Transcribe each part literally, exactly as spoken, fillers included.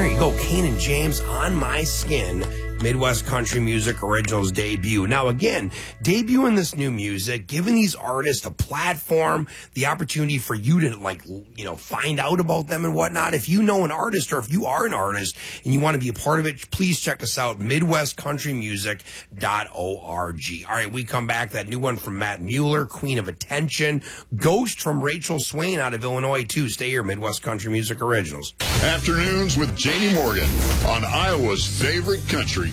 There you go, Kane and James, On My Skin, Midwest Country Music Originals debut. Now, again, debuting this new music, giving these artists a platform, the opportunity for you to, like, you know, find out about them and whatnot. If you know an artist or if you are an artist and you want to be a part of it, please check us out, midwest country music dot org. All right, we come back, that new one from Matt Mueller, Queen of Attention, Ghost from Rachel Swain out of Illinois, too. Stay here, Midwest Country Music Originals. Afternoons with Jamie Morgan on Iowa's favorite country.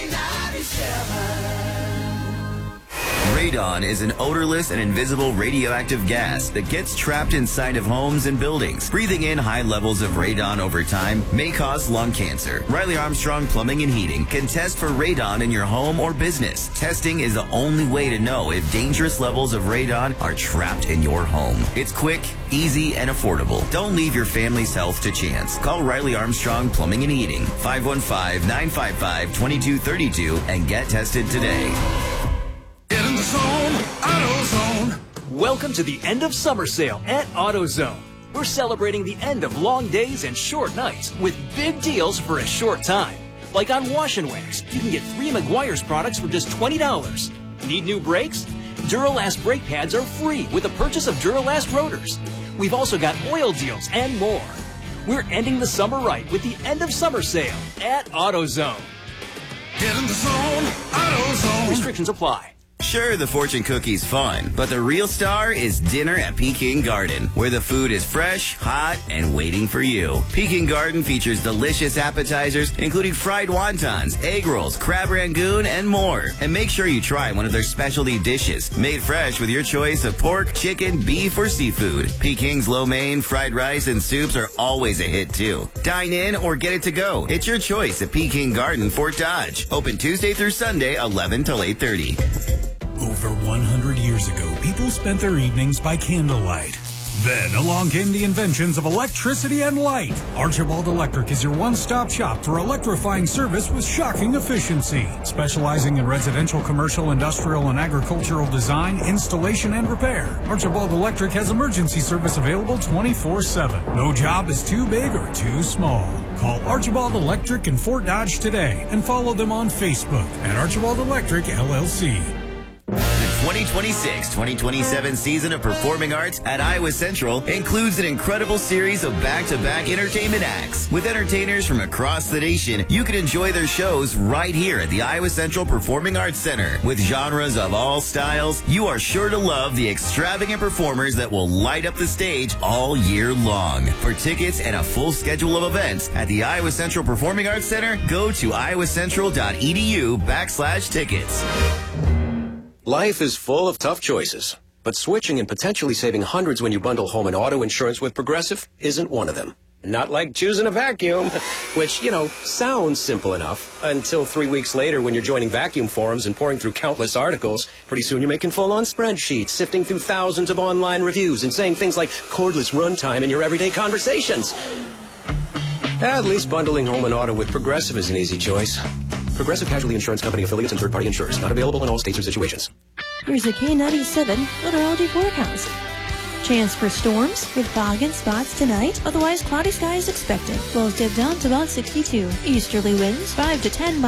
Radon is an odorless and invisible radioactive gas that gets trapped inside of homes and buildings. Breathing in high levels of radon over time may cause lung cancer. Riley Armstrong Plumbing and Heating can test for radon in your home or business. Testing is the only way to know if dangerous levels of radon are trapped in your home. It's quick, easy, and affordable. Don't leave your family's health to chance. Call Riley Armstrong Plumbing and Heating, five one five, nine five five, two two three two, and get tested today. Get in the zone, AutoZone. Welcome to the end of summer sale at AutoZone. We're celebrating the end of long days and short nights with big deals for a short time. Like on wash and wax, you can get three Meguiar's products for just twenty dollars. Need new brakes? Duralast brake pads are free with the purchase of Duralast rotors. We've also got oil deals and more. We're ending the summer right with the end of summer sale at AutoZone. Get in the zone, AutoZone. Restrictions apply. Sure, the fortune cookie's fun, but the real star is dinner at Peking Garden, where the food is fresh, hot, and waiting for you. Peking Garden features delicious appetizers, including fried wontons, egg rolls, crab rangoon, and more. And make sure you try one of their specialty dishes, made fresh with your choice of pork, chicken, beef, or seafood. Peking's lo mein, fried rice, and soups are always a hit, too. Dine in or get it to go. It's your choice at Peking Garden, Fort Dodge. Open Tuesday through Sunday, eleven till eight thirty. Over one hundred years ago, people spent their evenings by candlelight. Then along came the inventions of electricity and light. Archibald Electric is your one-stop shop for electrifying service with shocking efficiency. Specializing in residential, commercial, industrial, and agricultural design, installation, and repair, Archibald Electric has emergency service available twenty-four seven. No job is too big or too small. Call Archibald Electric in Fort Dodge today and follow them on Facebook at Archibald Electric L L C. The twenty twenty-six twenty twenty-seven season of Performing Arts at Iowa Central includes an incredible series of back-to-back entertainment acts. With entertainers from across the nation, you can enjoy their shows right here at the Iowa Central Performing Arts Center. With genres of all styles, you are sure to love the extravagant performers that will light up the stage all year long. For tickets and a full schedule of events at the Iowa Central Performing Arts Center, go to iowacentral.edu backslash tickets. Life is full of tough choices, but switching and potentially saving hundreds when you bundle home and auto insurance with Progressive isn't one of them. Not like choosing a vacuum, which, you know, sounds simple enough until three weeks later when you're joining vacuum forums and pouring through countless articles. Pretty soon you're making full-on spreadsheets, sifting through thousands of online reviews and saying things like cordless runtime in your everyday conversations. At least bundling home and auto with Progressive is an easy choice. Progressive Casualty Insurance Company affiliates and third-party insurers. Not available in all states or situations. Here's a K ninety-seven meteorology forecast. Chance for storms with fog and spots tonight. Otherwise, cloudy skies expected. Lows dip down to about sixty-two. Easterly winds five to ten